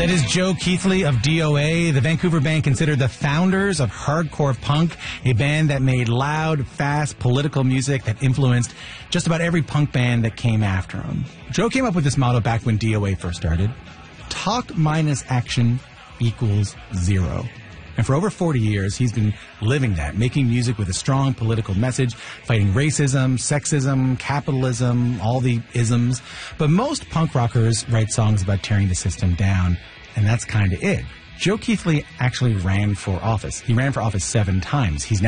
That is Joe Keithley of DOA, the Vancouver band considered the founders of hardcore punk, a band that made loud, fast, political music that influenced just about every punk band that came after them. Joe came up with this motto back when DOA first started: talk minus action equals zero. And for over 40 years, he's been living that, making music with a strong political message, fighting racism, sexism, capitalism, all the isms. But most punk rockers write songs about tearing the system down, and that's kind of it. Joe Keithley actually ran for office. He ran for office 7 times. He's now